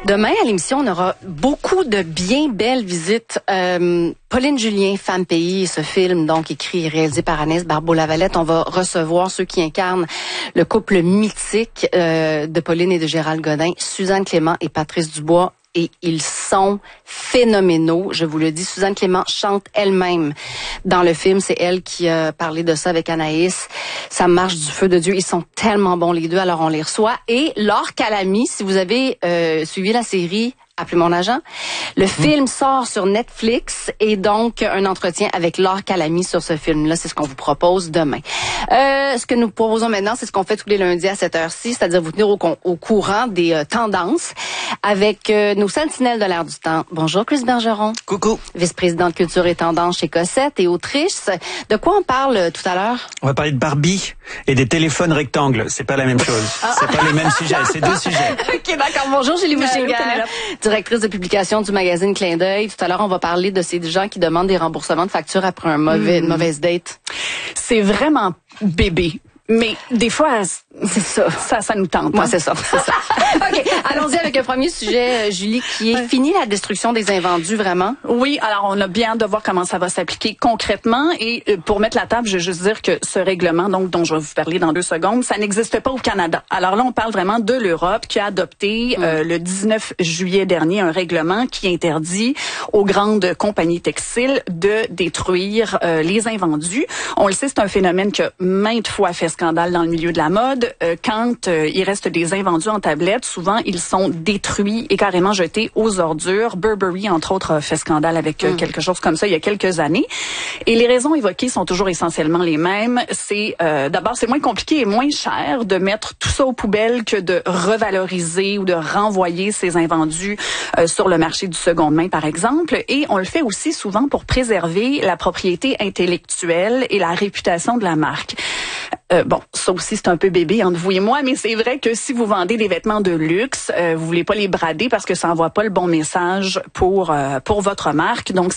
Demain, à l'émission, on aura beaucoup de bien belles visites. Pauline Julien, Femme Pays, ce film, donc écrit et réalisé par Agnès Barbeau-Lavalette. On va recevoir ceux qui incarnent le couple mythique de Pauline et de Gérald Godin, Suzanne Clément et Patrice Dubois. Et ils sont phénoménaux. Je vous le dis, Suzanne Clément chante elle-même dans le film. C'est elle qui a parlé de ça avec Anaïs. Ça marche du feu de Dieu. Ils sont tellement bons les deux, alors on les reçoit. Et Laure Calamy, si vous avez suivi la série Appelez mon agent, le film sort sur Netflix et donc un entretien avec Laure Calamy sur ce film-là, c'est ce qu'on vous propose demain. Ce que nous proposons maintenant, c'est ce qu'on fait tous les lundis à cette heure-ci, c'est-à-dire vous tenir au courant des tendances avec nos sentinelles de l'air du temps. Bonjour Chris Bergeron. Coucou. Vice-président de culture et tendance chez Cossette et autrice. De quoi on parle tout à l'heure? On va parler de Barbie et des téléphones rectangles. C'est pas la même chose. C'est pas les mêmes sujets, c'est deux sujets. OK, d'accord. Bonjour Julie Bouchinger, directrice de publication du magazine Clin d'œil. Tout à l'heure, on va parler de ces gens qui demandent des remboursements de factures après une mauvaise date. C'est vraiment bébé. Mais des fois, c'est ça. Ça nous tente. Moi, c'est ça. OK, allons-y avec un premier sujet, Julie, qui est fini la destruction des invendus, vraiment. Oui, alors on a bien hâte de voir comment ça va s'appliquer concrètement. Et pour mettre la table, je veux juste dire que ce règlement, donc dont je vais vous parler dans 2 secondes, ça n'existe pas au Canada. Alors là, on parle vraiment de l'Europe qui a adopté le 19 juillet dernier un règlement qui interdit aux grandes compagnies textiles de détruire les invendus. On le sait, c'est un phénomène qui a maintes fois fait scandale dans le milieu de la mode. Quand il reste des invendus en tablette, souvent ils sont détruits et carrément jetés aux ordures. Burberry, entre autres, a fait scandale avec quelque chose comme ça il y a quelques années. Et les raisons évoquées sont toujours essentiellement les mêmes. C'est d'abord, c'est moins compliqué et moins cher de mettre tout ça aux poubelles que de revaloriser ou de renvoyer ces invendus sur le marché du seconde main, par exemple. Et on le fait aussi souvent pour préserver la propriété intellectuelle et la réputation de la marque. Bon, ça aussi, c'est un peu bébé entre vous et moi, mais c'est vrai que si vous vendez des vêtements de luxe, vous voulez pas les brader parce que ça envoie pas le bon message pour votre marque. Donc,